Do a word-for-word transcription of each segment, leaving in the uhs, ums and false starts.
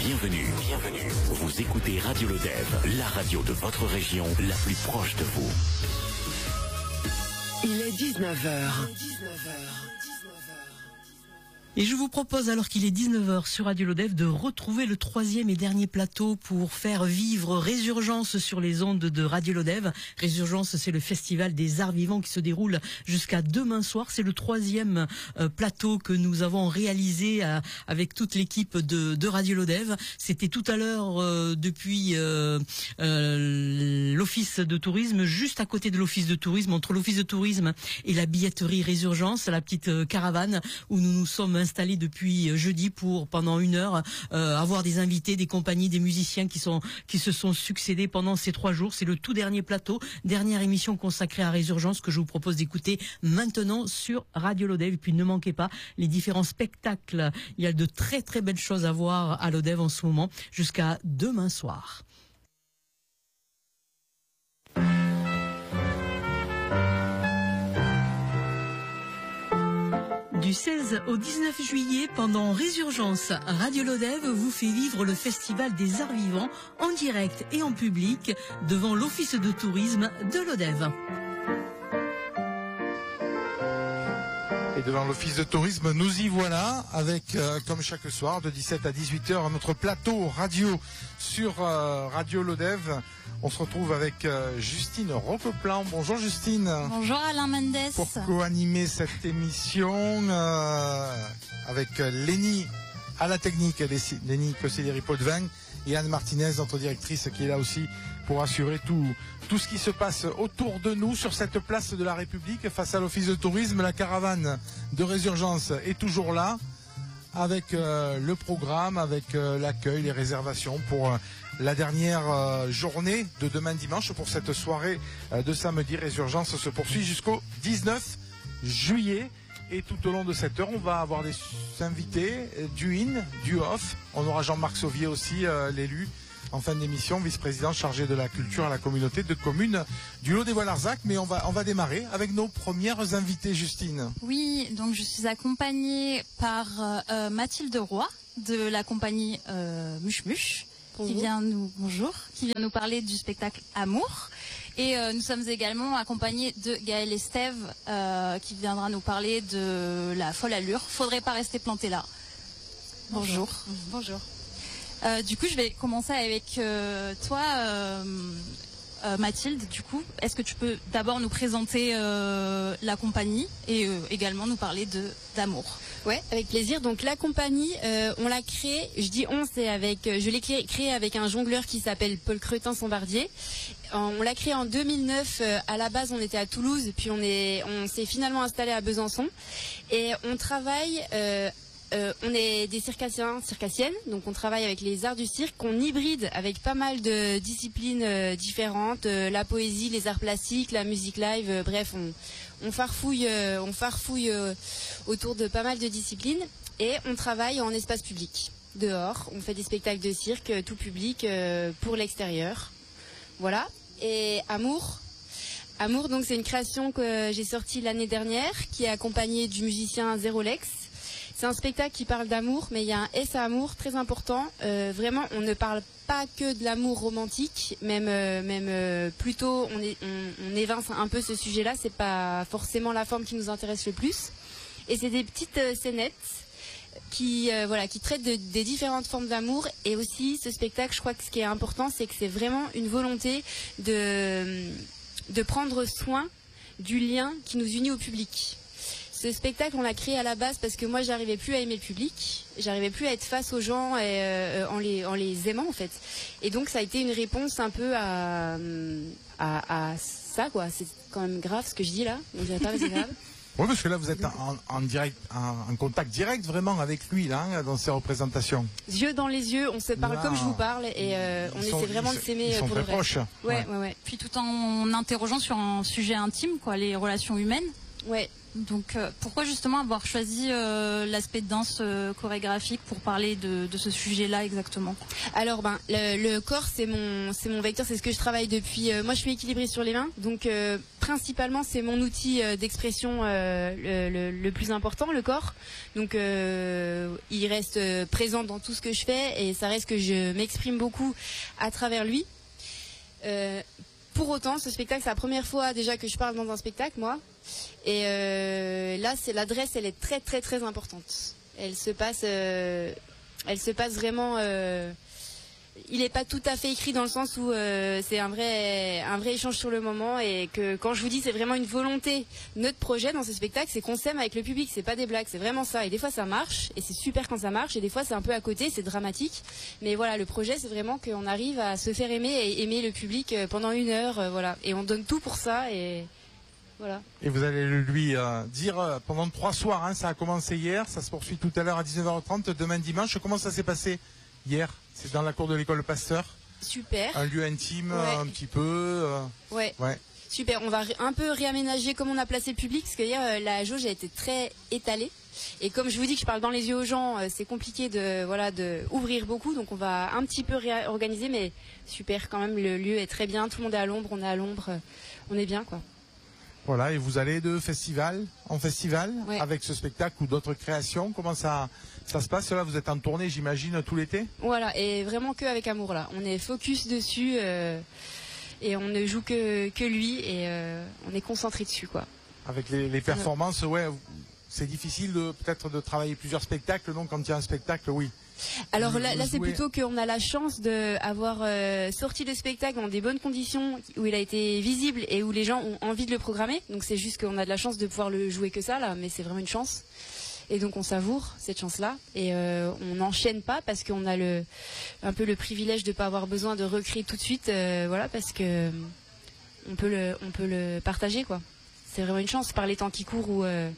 Bienvenue, bienvenue. Vous écoutez Radio Lodève, la radio de votre région, la plus proche de vous. Il est dix-neuf heures. Et je vous propose, alors qu'il est dix-neuf heures sur Radio Lodève, de retrouver le troisième et dernier plateau pour faire vivre Résurgence sur les ondes de Radio Lodève. Résurgence, c'est le festival des arts vivants qui se déroule jusqu'à demain soir. C'est le troisième euh, plateau que nous avons réalisé euh, avec toute l'équipe de, de Radio Lodève. C'était tout à l'heure euh, depuis euh, euh, l'office de tourisme, juste à côté de l'office de tourisme, entre l'office de tourisme et la billetterie Résurgence, la petite euh, caravane où nous nous sommes installé depuis jeudi pour pendant une heure euh, avoir des invités, des compagnies, des musiciens qui sont qui se sont succédés pendant ces trois jours. C'est le tout dernier plateau, dernière émission consacrée à Résurgence que je vous propose d'écouter maintenant sur Radio Lodève. Et puis ne manquez pas les différents spectacles. Il y a de très très belles choses à voir à Lodève en ce moment jusqu'à demain soir. Du seize au dix-neuf juillet, pendant Résurgence, Radio Lodève vous fait vivre le Festival des Arts Vivants en direct et en public devant l'Office de tourisme de Lodève. Et devant l'Office de tourisme, nous y voilà avec, euh, comme chaque soir, de dix-sept à dix-huit heures, notre plateau radio sur euh, Radio Lodève. On se retrouve avec euh, Justine Roqueplan. Bonjour Justine. Bonjour Alain Mendes. Pour co-animer cette émission euh, avec euh, Lénie à la technique, Lénie Cossélieri-Potvin, et Anne Martinez, notre directrice, qui est là aussi pour assurer tout, tout ce qui se passe autour de nous sur cette place de la République face à l'Office de tourisme. La caravane de Résurgence est toujours là avec euh, le programme, avec euh, l'accueil, les réservations pour euh, la dernière euh, journée de demain dimanche pour cette soirée euh, de samedi. Résurgence se poursuit jusqu'au dix-neuf juillet. Et tout au long de cette heure, on va avoir des invités, euh, du in, du off. On aura Jean-Marc Sauvier aussi, euh, l'élu, en fin d'émission, vice-président chargé de la culture à la communauté de communes du Lot-des-Voix-Larzac. Mais on va, on va démarrer avec nos premières invitées, Justine. Oui, donc je suis accompagnée par euh, Mathilde Roy de la compagnie euh, Muche Muche. Qui vient nous bonjour, qui vient nous parler du spectacle Amour, et euh, nous sommes également accompagnés de Gaël Estève euh, qui viendra nous parler de la folle allure. Faudrait pas rester planté là. Bonjour. Bonjour. Bonjour. Euh, du coup, je vais commencer avec euh, toi, euh, euh, Mathilde. Du coup, est-ce que tu peux d'abord nous présenter euh, la compagnie et euh, également nous parler de d'Amour? Ouais, avec plaisir. Donc la compagnie, euh, on l'a créée, je dis on, c'est avec, je l'ai créée créé avec un jongleur qui s'appelle Paul Cretin-Sombardier. On l'a créé en deux mille neuf. Euh, à la base, on était à Toulouse, puis on est, on s'est finalement installé à Besançon, et on travaille. Euh, Euh, on est des circassiens, circassiennes, donc on travaille avec les arts du cirque, qu'on hybride avec pas mal de disciplines euh, différentes, euh, la poésie, les arts plastiques, la musique live, euh, bref, on, on farfouille, euh, on farfouille euh, autour de pas mal de disciplines, et on travaille en espace public, dehors, on fait des spectacles de cirque, euh, tout public, euh, pour l'extérieur, voilà. Et Amour, Amour, donc c'est une création que j'ai sortie l'année dernière, qui est accompagnée du musicien Zerolex. C'est un spectacle qui parle d'amour, mais il y a un S à amour très important. Euh, vraiment, on ne parle pas que de l'amour romantique, même, euh, même euh, plutôt, on, est, on, on évince un peu ce sujet-là. C'est pas forcément la forme qui nous intéresse le plus. Et c'est des petites euh, scénettes qui, euh, voilà, qui traitent de, des différentes formes d'amour. Et aussi, ce spectacle, je crois que ce qui est important, c'est que c'est vraiment une volonté de, de prendre soin du lien qui nous unit au public. Ce spectacle, on l'a créé à la base parce que moi, j'arrivais plus à aimer le public, j'arrivais plus à être face aux gens et, euh, en, les, en les aimant en fait. Et donc, ça a été une réponse un peu à, à, à ça, quoi. C'est quand même grave ce que je dis là. On dirait pas que c'est grave. Oui, parce que là, vous êtes en, en direct, en, en contact direct vraiment avec lui là, hein, dans ses représentations. Yeux dans les yeux, on se parle là, comme je vous parle, et euh, on sont, essaie vraiment ils, de s'aimer ils sont pour très le proches. reste. Ouais, ouais. ouais, ouais. Puis tout en interrogeant sur un sujet intime, quoi, les relations humaines. Ouais. Donc euh, pourquoi justement avoir choisi euh, l'aspect danse euh, chorégraphique pour parler de, de ce sujet-là exactement? Alors ben le, le corps c'est mon c'est mon vecteur, c'est ce que je travaille depuis. Euh, moi je suis équilibrée sur les mains, donc euh, principalement c'est mon outil euh, d'expression euh, le, le, le plus important, le corps. Donc euh, il reste présent dans tout ce que je fais et ça reste que je m'exprime beaucoup à travers lui. Euh, pour autant, ce spectacle c'est la première fois déjà que je parle dans un spectacle moi. Et euh, là, c'est l'adresse, elle est très très très importante. Elle se passe, euh, elle se passe vraiment. Euh, il n'est pas tout à fait écrit dans le sens où euh, c'est un vrai, un vrai échange sur le moment et que quand je vous dis c'est vraiment une volonté. Notre projet dans ce spectacle, c'est qu'on s'aime avec le public. C'est pas des blagues, c'est vraiment ça. Et des fois ça marche et c'est super quand ça marche et des fois c'est un peu à côté, c'est dramatique. Mais voilà, le projet c'est vraiment qu'on arrive à se faire aimer et aimer le public pendant une heure, euh, voilà. Et on donne tout pour ça et voilà. Et vous allez lui euh, dire euh, pendant trois soirs, hein, ça a commencé hier, ça se poursuit tout à l'heure à dix-neuf heures trente, demain dimanche. Comment ça s'est passé hier? C'est dans la cour de l'école Pasteur. Super. Un lieu intime, Ouais. un petit peu. Euh... Ouais. Ouais. Super. On va un peu réaménager comme on a placé le public, parce que hier euh, la jauge a été très étalée. Et comme je vous dis que je parle dans les yeux aux gens, euh, c'est compliqué de voilà de ouvrir beaucoup, donc on va un petit peu réorganiser, mais super quand même. Le lieu est très bien, tout le monde est à l'ombre, on est à l'ombre, euh, on est bien quoi. Voilà, et vous allez de festival en festival Ouais. avec ce spectacle ou d'autres créations. Comment ça, ça se passe là? Vous êtes en tournée, j'imagine, tout l'été? Voilà, et vraiment que avec amour là. On est focus dessus euh, et on ne joue que, que lui et euh, on est concentré dessus quoi. Avec les, les performances, ouais, c'est difficile de peut-être de travailler plusieurs spectacles, donc quand il y a un spectacle, oui. Alors Vous- là, vous là c'est jouez- plutôt qu'on a la chance d'avoir euh, sorti le spectacle dans des bonnes conditions, où il a été visible et où les gens ont envie de le programmer. Donc c'est juste qu'on a de la chance de pouvoir le jouer que ça là, mais c'est vraiment une chance. Et donc on savoure cette chance-là et euh, on n'enchaîne pas parce qu'on a le un peu le privilège de pas avoir besoin de recréer tout de suite, euh, voilà, parce que on peut le on peut le partager quoi. C'est vraiment une chance par les temps qui courent où euh,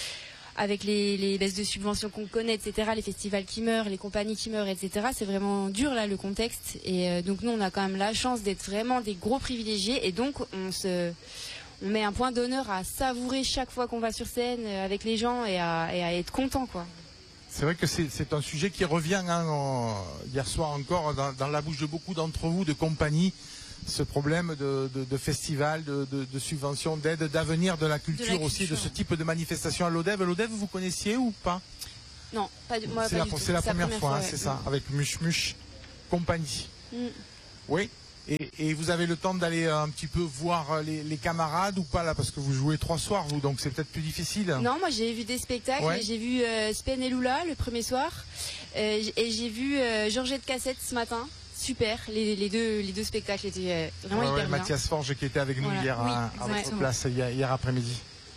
avec les, les baisses de subventions qu'on connaît, et cetera, les festivals qui meurent, les compagnies qui meurent, et cetera. C'est vraiment dur là le contexte. Et euh, donc nous, on a quand même la chance d'être vraiment des gros privilégiés. Et donc on se, on met un point d'honneur à savourer chaque fois qu'on va sur scène euh, avec les gens et à, et à être content, quoi. C'est vrai que c'est c'est un sujet qui revient hein, en- hier soir encore dans, dans la bouche de beaucoup d'entre vous, de compagnies, ce problème de, de, de festival, de, de, de subventions, d'aide, d'avenir de la culture aussi, culture. de ce type de manifestation à l'Odève. L'Odève, vous connaissiez ou pas? Non, pas du, moi, C'est pas la, du tout. c'est la première fois, hein, ouais. c'est ça, avec Mush Mush Compagnie. Mm. Oui. Et, et vous avez le temps d'aller euh, un petit peu voir euh, les, les camarades ou pas là, parce que vous jouez trois soirs vous, donc c'est peut-être plus difficile. Non, moi j'ai vu des spectacles. Ouais. J'ai vu euh, Spen et Lula le premier soir, euh, j- et j'ai vu euh, Georgette Cassette ce matin. Super, les, les deux les deux spectacles étaient euh, vraiment Ouais, ouais, hyper bien. Mathias Forge qui était avec nous Voilà. hier Oui, hein, à votre exactement. place hier, hier après-midi.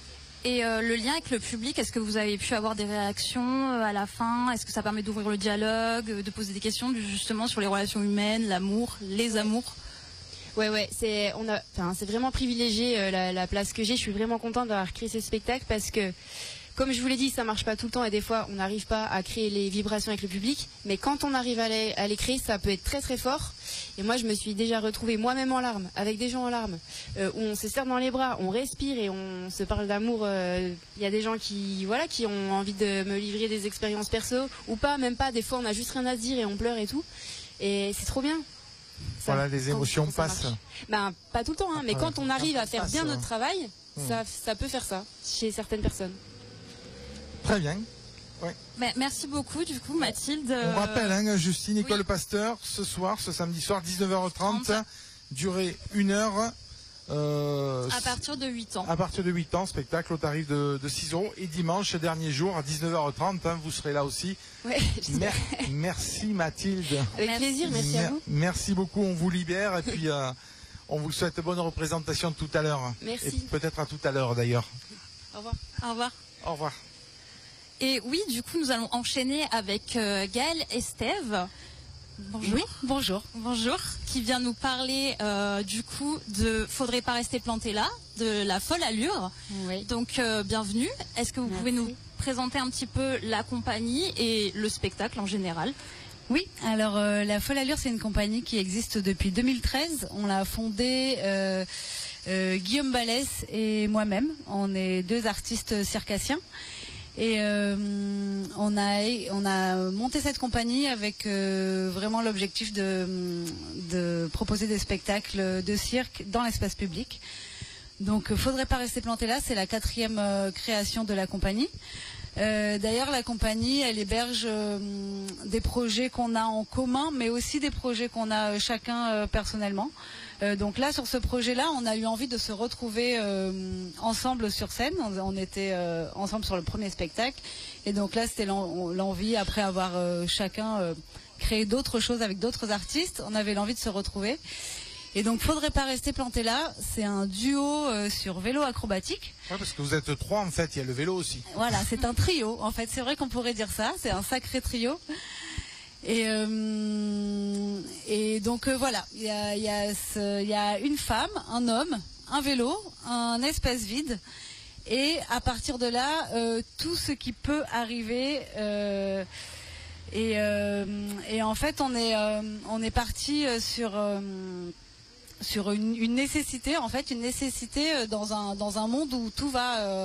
Et euh, le lien avec le public, est-ce que vous avez pu avoir des réactions euh, à la fin? Est-ce que ça permet d'ouvrir le dialogue, euh, de poser des questions justement sur les relations humaines, l'amour, les amours? Ouais, ouais, c'est on a, enfin, c'est vraiment privilégié euh, la, la place que j'ai. Je suis vraiment contente d'avoir créé ce spectacle parce que, comme je vous l'ai dit, ça marche pas tout le temps et des fois on n'arrive pas à créer les vibrations avec le public. Mais quand on arrive à les, à les créer, ça peut être très très fort. Et moi, je me suis déjà retrouvée moi-même en larmes, avec des gens en larmes, euh, où on se serre dans les bras, on respire et on se parle d'amour. euh, Il y a des gens qui, voilà, qui ont envie de me livrer des expériences perso ou pas, même pas. Des fois, on a juste rien à se dire et on pleure et tout. Et c'est trop bien. Ça, Voilà, les quand- émotions quand ça passent. marche. Ben, pas tout le temps, hein, mais Ouais, quand on arrive à faire passe, bien ouais. notre travail, Hmm. ça, ça peut faire ça chez certaines personnes. Très bien. Mais merci beaucoup du coup Mathilde. On rappelle, hein, Justine, oui. École Pasteur, ce soir, ce samedi soir, dix-neuf heures trente, trente. durée une heure. euh, à partir de huit ans. à partir de huit ans, spectacle au tarif de, de six euros. Et dimanche, dernier jour, à dix-neuf heures trente, hein, vous serez là aussi. Ouais, Mer- merci Mathilde. avec Merci. plaisir, merci à Mer- vous. merci beaucoup, on vous libère et puis euh, on vous souhaite bonne représentation tout à l'heure. Merci. Et peut-être à tout à l'heure d'ailleurs. Au revoir. Au revoir. Au revoir. Et oui, du coup, nous allons enchaîner avec euh, Gaëlle Estève. Bonjour. Oui, bonjour. Bonjour. Qui vient nous parler euh, du coup de Faudrait pas rester planté là, de La Folle Allure. Oui. Donc euh, bienvenue. Est-ce que vous Merci. pouvez nous présenter un petit peu la compagnie et le spectacle en général? Oui, alors euh, La Folle Allure, c'est une compagnie qui existe depuis deux mille treize. On l'a fondée euh, Euh, Guillaume Balès et moi-même, on est deux artistes circassiens. Et euh, on a on a monté cette compagnie avec euh, vraiment l'objectif de, de proposer des spectacles de cirque dans l'espace public. Donc, faudrait pas rester planté là. C'est la quatrième euh, création de la compagnie. Euh, D'ailleurs, la compagnie, elle héberge euh, des projets qu'on a en commun, mais aussi des projets qu'on a euh, chacun euh, personnellement. Euh, donc là, sur ce projet-là, on a eu envie de se retrouver euh, ensemble sur scène. On, on était euh, ensemble sur le premier spectacle. Et donc là, c'était l'envie, après avoir euh, chacun euh, créé d'autres choses avec d'autres artistes, on avait l'envie de se retrouver. Et donc, faudrait pas rester planté là. C'est un duo euh, sur vélo acrobatique. Ouais, parce que vous êtes trois, en fait, il y a le vélo aussi. Voilà, c'est un trio. En fait, c'est vrai qu'on pourrait dire ça. C'est un sacré trio. Et, euh, et donc, euh, voilà. Il y a, il y a ce, il y a une femme, un homme, un vélo, un espace vide. Et à partir de là, euh, tout ce qui peut arriver... Euh, et, euh, et en fait, on est, euh, on est parti sur... Euh, sur une, une nécessité, en fait, une nécessité dans un, dans un monde où tout va euh,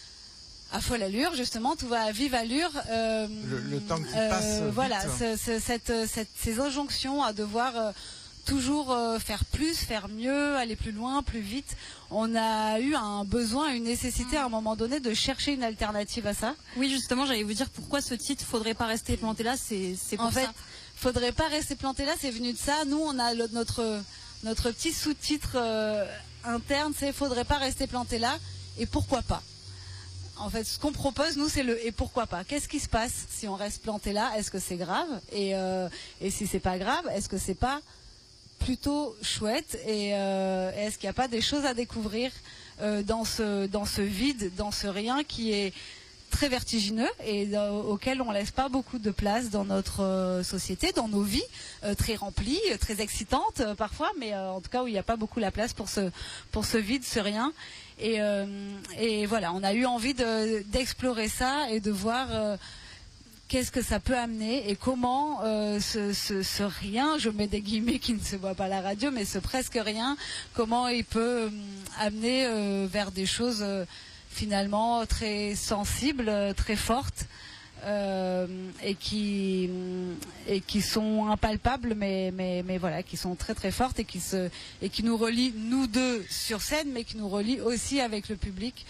à folle allure, justement, tout va à vive allure. Euh, le, le temps qui euh, passe vite. Voilà, ce, ce, cette, cette, ces injonctions à devoir euh, toujours euh, faire plus, faire mieux, aller plus loin, plus vite. On a eu un besoin, une nécessité à un moment donné de chercher une alternative à ça. Oui, justement, j'allais vous dire pourquoi ce titre, faudrait pas rester planté là, c'est pour en fait, ça. Faudrait pas rester planté là, c'est venu de ça. Nous, on a le, notre... Notre petit sous-titre euh, interne, c'est « Faudrait pas rester planté là, et pourquoi pas ?» En fait, ce qu'on propose, nous, c'est le « et pourquoi pas ?» Qu'est-ce qui se passe si on reste planté là? Est-ce que c'est grave? Et, euh, et si c'est pas grave, est-ce que c'est pas plutôt chouette? Et euh, est-ce qu'il n'y a pas des choses à découvrir euh, dans ce, dans ce vide, dans ce rien qui est très vertigineux et euh, auquel on laisse pas beaucoup de place dans notre euh, société, dans nos vies, euh, très remplies, euh, très excitantes euh, parfois, mais euh, en tout cas où il n'y a pas beaucoup la place pour ce, pour ce vide, ce rien. Et, euh, et voilà, on a eu envie de, d'explorer ça et de voir euh, qu'est-ce que ça peut amener et comment euh, ce, ce, ce rien, je mets des guillemets qui ne se voient pas à la radio, mais ce presque rien, comment il peut euh, amener euh, vers des choses euh, finalement très sensibles, très fortes, euh, et qui et qui sont impalpables, mais mais mais voilà, qui sont très très fortes et qui se et qui nous relient nous deux sur scène, mais qui nous relient aussi avec le public.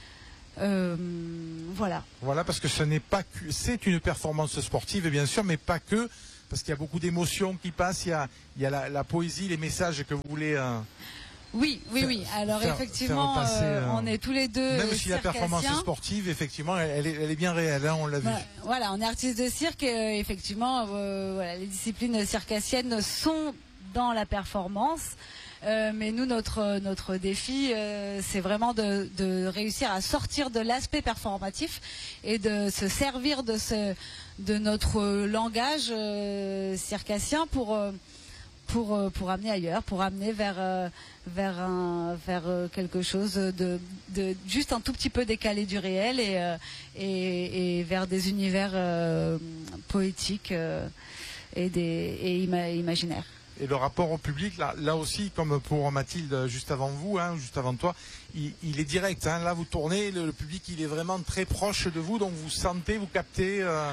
Euh, voilà. Voilà, parce que ce n'est pas que c'est une performance sportive, bien sûr, mais pas que, parce qu'il y a beaucoup d'émotions qui passent. Il y a il y a la, la poésie, les messages que vous voulez. Euh... Oui, oui, faire, oui. Alors faire, effectivement, faire passer, euh, on est tous les deux même si la performance circassiens. sportive, effectivement, elle, elle, est, elle est bien réelle, hein, on l'a vu. Voilà, voilà, on est artiste de cirque et euh, effectivement, euh, voilà, les disciplines circassiennes sont dans la performance. Euh, mais nous, notre notre défi, euh, c'est vraiment de, de réussir à sortir de l'aspect performatif et de se servir de ce de notre langage euh, circassien pour euh, pour pour amener ailleurs, pour amener vers euh, vers un vers euh, quelque chose de de juste un tout petit peu décalé du réel et euh, et, et vers des univers euh, poétiques euh, et des et ima imaginaires. Et le rapport au public, là, là aussi, comme pour Mathilde, juste avant vous, hein, juste avant toi, il, il est direct. Hein, là, vous tournez, le, le public, il est vraiment très proche de vous, donc vous sentez, vous captez euh,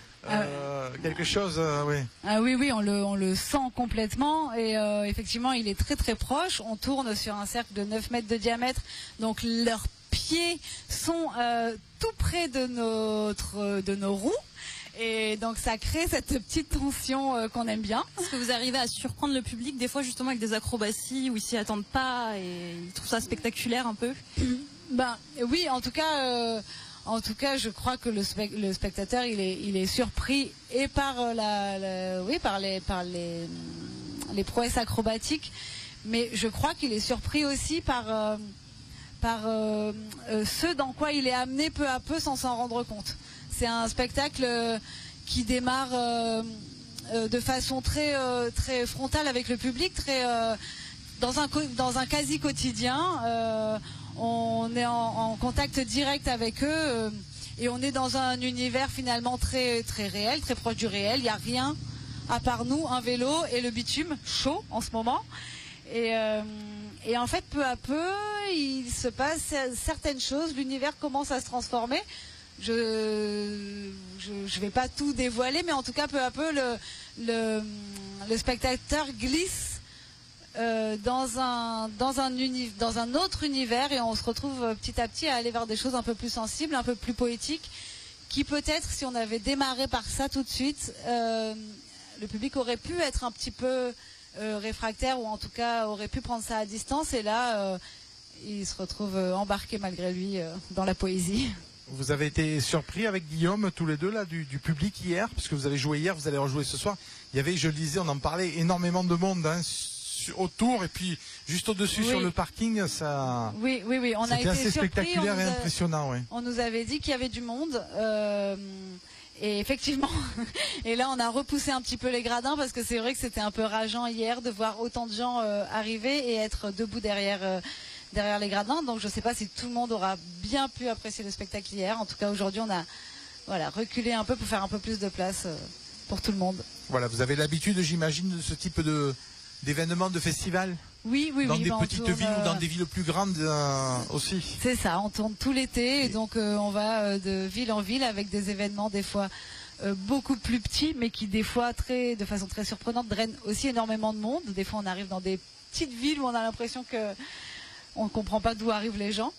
euh, ah, quelque chose. Euh, oui. Ah oui, oui, on le, on le sent complètement. Et euh, effectivement, il est très très proche. On tourne sur un cercle de neuf mètres de diamètre, donc leurs pieds sont euh, tout près de notre, de nos roues. Et donc ça crée cette petite tension euh, qu'on aime bien. Est-ce que vous arrivez à surprendre le public des fois justement avec des acrobaties où ils s'y attendent pas et ils trouvent ça spectaculaire un peu? Ben oui, en tout cas, euh, en tout cas, je crois que le, spe le spectateur il est, il est surpris et par la, la oui, par les, par les, les prouesses acrobatiques, mais je crois qu'il est surpris aussi par euh, par euh, euh, ce dans quoi il est amené peu à peu sans s'en rendre compte. C'est un spectacle qui démarre euh, euh, de façon très euh, très frontale avec le public, très euh, dans un dans un quasi quotidien. Euh, on est en, en contact direct avec eux euh, et on est dans un univers finalement très très réel, très proche du réel. Il n'y a rien à part nous, un vélo et le bitume chaud en ce moment. Et, euh, et en fait, peu à peu, il se passe certaines choses. L'univers commence à se transformer. Je je vais pas tout dévoiler, mais en tout cas, peu à peu, le, le, le spectateur glisse euh, dans, un, dans, un uni, dans un autre univers et on se retrouve petit à petit à aller vers des choses un peu plus sensibles, un peu plus poétiques, qui peut-être, si on avait démarré par ça tout de suite, euh, le public aurait pu être un petit peu euh, réfractaire ou en tout cas aurait pu prendre ça à distance et là, euh, il se retrouve embarqué malgré lui euh, dans la poésie. Vous avez été surpris avec Guillaume, tous les deux, là, du, du public hier, parce que vous avez joué hier, vous allez rejouer ce soir. Il y avait, je le disais, on en parlait, énormément de monde hein, sur, autour, et puis juste au-dessus oui. sur le parking, ça. Oui, oui, oui. On a été assez surpris, spectaculaire et a... impressionnant, oui. On nous avait dit qu'il y avait du monde. Euh... Et effectivement, et là on a repoussé un petit peu les gradins parce que c'est vrai que c'était un peu rageant hier de voir autant de gens euh, arriver et être debout derrière. Euh, derrière les gradins, donc je ne sais pas si tout le monde aura bien pu apprécier le spectacle hier. En tout cas, aujourd'hui, on a voilà, reculé un peu pour faire un peu plus de place euh, pour tout le monde. Voilà, vous avez l'habitude, j'imagine, de ce type de d'événements, de festivals ? Oui, oui, dans oui. Dans des bah, petites tourne, villes euh... ou dans des villes plus grandes euh, aussi. C'est ça, on tourne tout l'été, et donc euh, on va euh, de ville en ville avec des événements des fois euh, beaucoup plus petits, mais qui des fois, très, de façon très surprenante, drainent aussi énormément de monde. Des fois, on arrive dans des petites villes où on a l'impression que on ne comprend pas d'où arrivent les gens.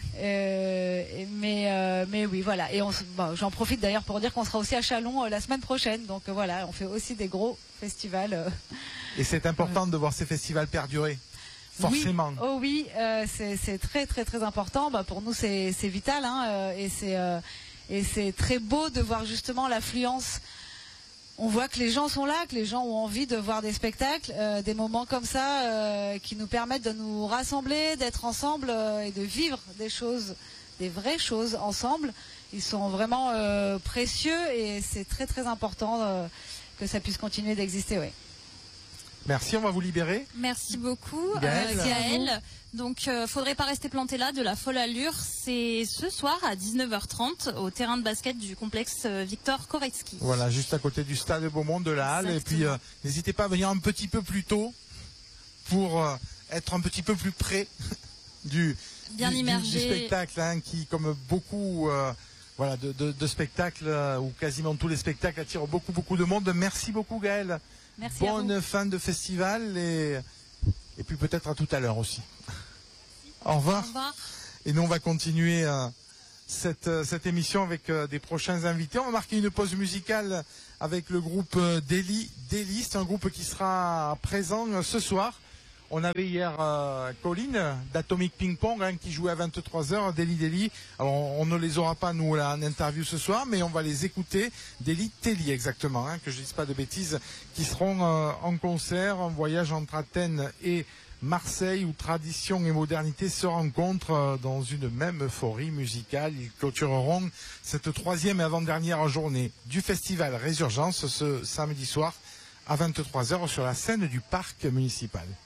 Euh, mais, euh, mais oui, voilà. Et on, bon, j'en profite d'ailleurs pour dire qu'on sera aussi à Châlons euh, la semaine prochaine. Donc euh, voilà, on fait aussi des gros festivals. Euh. Et c'est important euh. de voir ces festivals perdurer. Forcément. Oui. Oh oui, euh, c'est très très très important. Bah, pour nous, c'est vital. Hein, euh, et c'est euh, et c'est très beau de voir justement l'affluence. On voit que les gens sont là, que les gens ont envie de voir des spectacles, euh, des moments comme ça euh, qui nous permettent de nous rassembler, d'être ensemble euh, et de vivre des choses, des vraies choses ensemble. Ils sont vraiment euh, précieux et c'est très très important euh, que ça puisse continuer d'exister. Oui. Merci, on va vous libérer. Merci beaucoup, Gaëlle. Euh, Gaëlle. Donc, euh, faudrait pas rester planté là, de la folle allure. C'est ce soir à dix-neuf heures trente au terrain de basket du complexe euh, Victor Koretsky. Voilà, juste à côté du stade Beaumont de la Halle. Exactement. Et puis, euh, n'hésitez pas à venir un petit peu plus tôt pour euh, être un petit peu plus près du, Bien du, immergé. du, du spectacle, hein, qui, comme beaucoup euh, voilà, de, de, de spectacles, euh, ou quasiment tous les spectacles attirent beaucoup, beaucoup de monde. Merci beaucoup, Gaëlle. Merci. Bonne fin de festival et, et puis peut-être à tout à l'heure aussi. Au revoir. Au revoir. Et nous, on va continuer euh, cette, euh, cette émission avec euh, des prochains invités. On va marquer une pause musicale avec le groupe euh, Deli. Deli, c'est un groupe qui sera présent euh, ce soir. On avait hier euh, Colline d'Atomic Ping Pong hein, qui jouait à vingt-trois heures, Deli Deli. Alors on, on ne les aura pas nous là en interview ce soir, mais on va les écouter. Deli Telly exactement, hein, que je ne dise pas de bêtises, qui seront euh, en concert, en voyage entre Athènes et Marseille où tradition et modernité se rencontrent euh, dans une même euphorie musicale. Ils clôtureront cette troisième et avant-dernière journée du festival Résurgence ce samedi soir à vingt-trois heures sur la scène du parc municipal.